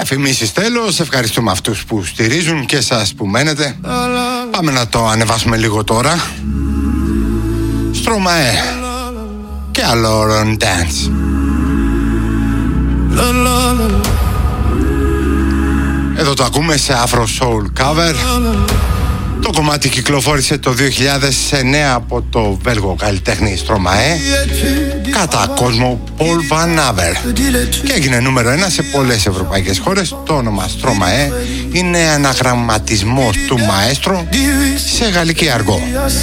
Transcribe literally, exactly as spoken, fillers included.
Διαφημίσεις τέλος, ευχαριστούμε αυτούς που στηρίζουν και εσάς που μένετε. Πάμε να το ανεβάσουμε λίγο τώρα. Στρωμαέ και Alone Dance. Εδώ το ακούμε σε Afro Soul Cover. Το κομμάτι κυκλοφόρησε το δύο χιλιάδες εννέα από το Βέλγο καλλιτέχνη Στρωμαέ κατά κόσμο Paul Van Aver και έγινε νούμερο ένα σε πολλές ευρωπαϊκές χώρες. Το όνομα Στρωμαέ είναι αναγραμματισμός του μαέστρο σε γαλλική αργό.